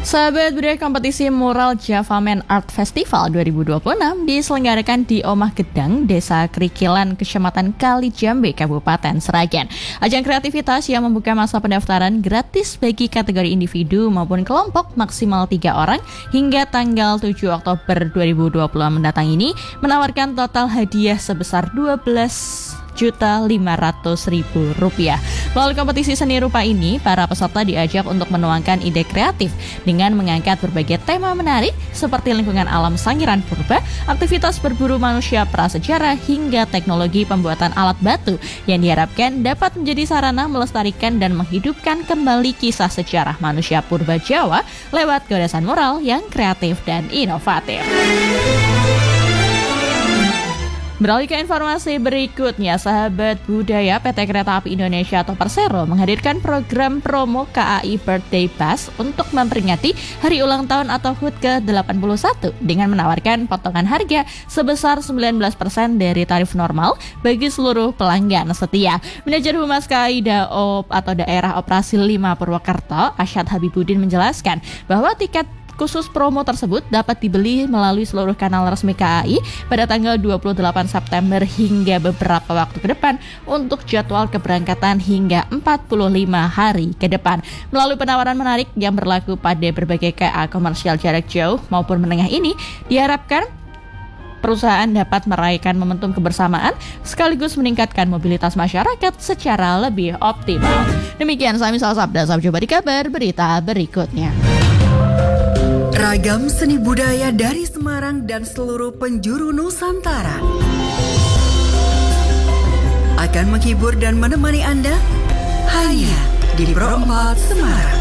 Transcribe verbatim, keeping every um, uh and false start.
Sahabat budaya, kompetisi mural Javaman Art Festival dua ribu dua puluh enam diselenggarakan di Omah Gedang, Desa Kerikilan, Kecamatan Kalijambe, Kabupaten Sragen. Ajang kreativitas yang membuka masa pendaftaran gratis bagi kategori individu maupun kelompok maksimal tiga orang hingga tanggal tujuh Oktober dua ribu dua puluh mendatang ini menawarkan total hadiah sebesar dua belas juta lima ratus ribu rupiah. Melalui kompetisi seni rupa ini, para peserta diajak untuk menuangkan ide kreatif dengan mengangkat berbagai tema menarik seperti lingkungan alam Sangiran Purba, aktivitas berburu manusia prasejarah, hingga teknologi pembuatan alat batu yang diharapkan dapat menjadi sarana melestarikan dan menghidupkan kembali kisah sejarah manusia purba Jawa lewat goresan mural yang kreatif dan inovatif. Beralih ke informasi berikutnya, sahabat budaya, P T Kereta Api Indonesia atau Persero menghadirkan program promo K A I Birthday Pass untuk memperingati hari ulang tahun atau H U T ke delapan puluh satu dengan menawarkan potongan harga sebesar sembilan belas persen dari tarif normal bagi seluruh pelanggan setia. Manajer Humas K A I Daop atau Daerah Operasi lima Purwokerto, Asyad Habibuddin menjelaskan bahwa tiket khusus promo tersebut dapat dibeli melalui seluruh kanal resmi K A I pada tanggal dua puluh delapan September hingga beberapa waktu ke depan untuk jadwal keberangkatan hingga empat puluh lima hari ke depan. Melalui penawaran menarik yang berlaku pada berbagai K A komersial jarak jauh maupun menengah ini, diharapkan perusahaan dapat meraihkan momentum kebersamaan sekaligus meningkatkan mobilitas masyarakat secara lebih optimal. Demikian Sami Salsabda, sampai jumpa di kabar berita berikutnya. Ragam seni budaya dari Semarang dan seluruh penjuru Nusantara akan menghibur dan menemani Anda hanya di Pro empat Semarang.